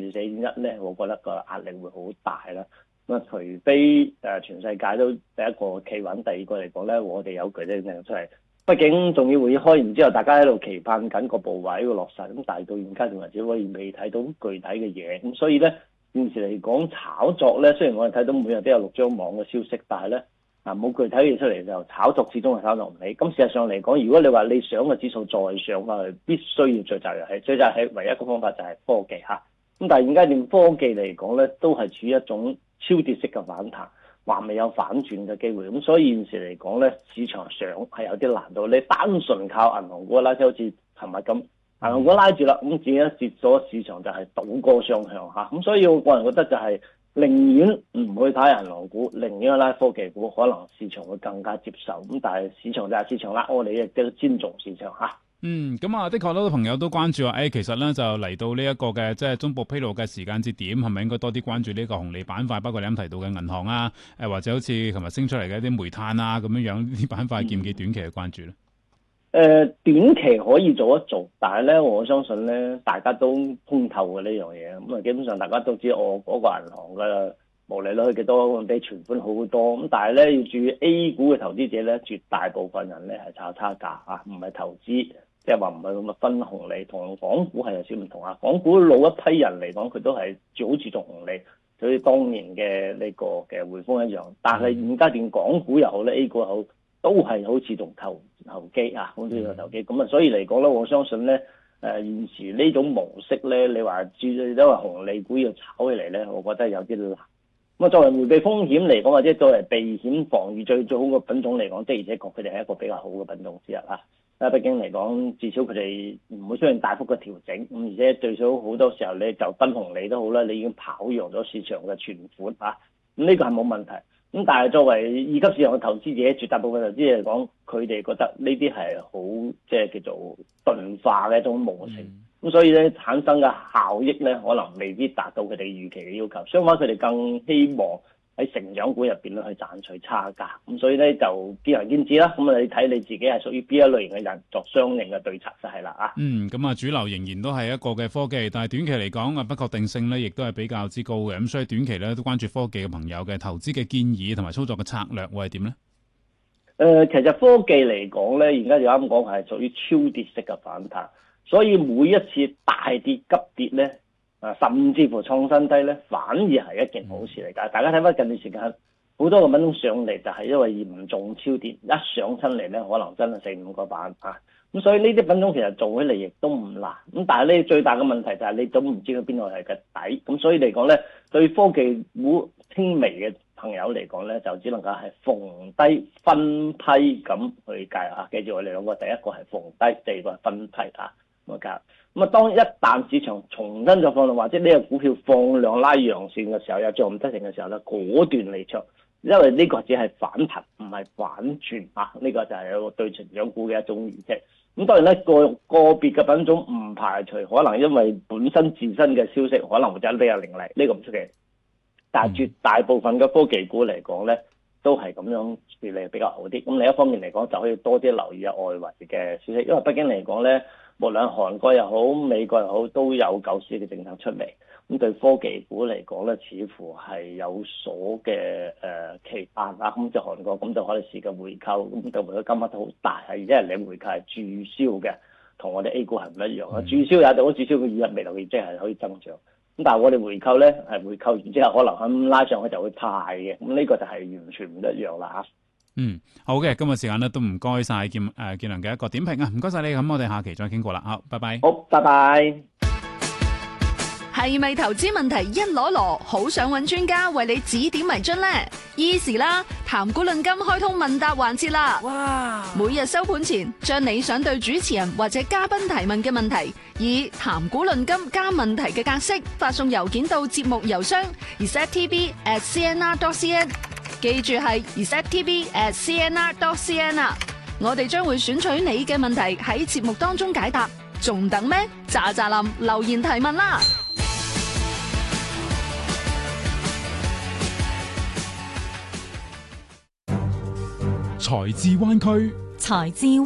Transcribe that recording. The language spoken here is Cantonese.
4.1咧，我覺得個壓力會好大啦。咁啊，除非全世界都第一個企穩，第二個嚟講咧，我哋有具體性出嚟。畢竟仲要會議開完之後，大家喺度期盼緊個部位會落實，咁但係到現階段為止，我哋未睇到具體嘅嘢。咁所以咧，現時嚟講炒作咧，雖然我哋睇到每日都有6張網嘅消息，但係咧冇具體嘢出嚟就炒作，始終係炒作唔起。咁事實上嚟講，如果你話你想個指數再上翻去，必須要聚集入去，聚集係唯一一個方法就係科技嚇。咁但係現階段科技嚟講咧，都係處於一種超跌式嘅反彈，還未有反轉嘅機會。咁所以現時嚟講咧，市場上係有啲難度。你單純靠銀行股拉，好似琴日咁，銀行股拉住啦，咁自己一跌咗，市場就係倒戈雙向嚇。咁所以我個人覺得就係寧願唔去睇銀行股，寧願去拉科技股，可能市場會更加接受。咁但係市場就係市場啦，我哋亦都尊重市場嚇。 咁啊，的確好多朋友都關注話，其實咧就嚟到呢一個嘅即係中部披露嘅時間節點，係咪應該多啲關注呢個紅利板塊？包括你啱提到嘅銀行啊，或者好似琴日升出嚟嘅一啲煤炭啊咁樣呢啲板塊，見唔見短期嘅關注咧？ 短期可以做一做，但係咧，我相信咧，大家都通透嘅呢樣嘢。咁啊，基本上大家都知我嗰個銀行嘅毛利率幾多，比存款好多。咁但係咧，要注意 A 股嘅投資者咧，絕大部分人咧係炒差價啊，唔係投資。即係話唔係咁嘅分紅利，同港股係有少唔同啊！港股老一批人嚟講，佢都係好注重紅利，就好似當年嘅呢個嘅匯豐一樣。但係現階段港股又好咧，A 股又好，都係好注重投機啊，好注重投機。咁啊，所以嚟講咧，我相信咧，現時呢種模式咧，你話因為紅利股要炒起嚟咧，我覺得有啲難。咁啊，作為迴避風險嚟講，或者作為避險防禦最好嘅品種嚟講，的而且確佢哋係一個比較好嘅品種之一啊。畢竟嚟講，至少佢哋唔會出現大幅嘅調整，咁而且最少好多時候你就分紅利都好啦，你已經跑贏咗市場嘅存款啊，咁呢個係冇問題。咁但係作為二級市場嘅投資者，絕大部分投資者嚟講，佢哋覺得呢啲係好即係叫做鈍化嘅一種模式，咁所以咧產生嘅效益咧，可能未必達到佢哋預期嘅要求。相反，佢哋更希望喺成長股入邊咧去賺取差價，咁所以咧就見仁見智啦。咁啊，你睇你自己係屬於邊一類型嘅人，作相應嘅對策就係啦啊。 咁啊，主流仍然都係一個嘅科技，但係短期嚟講啊，不確定性咧亦都係比較之高嘅。咁所以短期咧都關注科技嘅朋友嘅投資嘅建議同埋操作嘅策略會係點咧？ 其實科技嚟講咧，而家就啱講係屬於超跌式嘅反彈，所以每一次大跌急跌咧，甚至乎創新低咧，反而係一件好事嚟㗎。大家睇翻近段時間，好多個品種上嚟就係因為嚴重超跌，一上親嚟咧，可能真係4-5個板啊。咁所以呢啲品種其實做起嚟亦都唔難。咁但係咧最大嘅問題就係你都唔知道邊度係個底。咁所以嚟講咧，對科技股輕微嘅朋友嚟講咧，就只能夠係逢低分批咁去計啊。記住我哋兩個，第一個係逢低，第二個係分批啊。咁啊，當一旦市場重新再放量，或者呢個股票放量拉陽線嘅時候，有漲唔得成嘅時候咧，果斷離場，因為呢個只係反彈，唔係反轉啊！呢個就係有個對成長股嘅一種預期。咁當然咧，個別嘅品種唔排除可能因為本身自身嘅消息可能會走得比較凌厲，呢個唔出奇。但係絕大部分嘅科技股嚟講咧，都係咁樣處理比較好啲。咁另一方面嚟講，就可以多啲留意下外圍嘅消息，因為畢竟嚟講咧，無論韓國又好、美國又好，都有救市嘅政策出嚟。咁對科技股嚟講咧，似乎係有所嘅期盼啊。咁就韓國咁就可以試嘅回購，咁就回購金額都好大，而且你回購係註銷嘅，同我哋 A 股係唔一樣啊。註銷有好註銷嘅2日未來業績係可以增長。咁但係我哋回購咧係回購完之後，可能咁拉上去就會派嘅。咁呢個就係完全唔一樣啦嚇。 好嘅，今日時間咧都唔該晒建良嘅一個點評啊，唔該晒你，咁我哋下期再傾過啦，好，拜拜。 好，拜拜。 係咪投資問題一籮籮，好想揾專家為你指點迷津呢？Easy 啦，談股論金開通問答環節啦。哇！每日收盤前，將你想對主持人或者嘉賓提問嘅問題，以談股論金加問題嘅格式發送郵件到節目郵箱 resettv@cnr.cn。記住係 resettv@cnr.cn 啊！我哋將會選取你嘅問題喺節目當中解答，仲等咩？喳喳林留言提問啦！ 財智灣區， 財智